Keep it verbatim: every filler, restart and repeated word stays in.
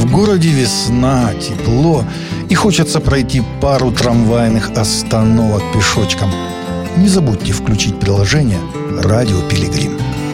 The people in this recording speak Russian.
В городе весна, тепло, и хочется пройти пару трамвайных остановок пешочком. Не забудьте включить приложение «Радио Пилигрим».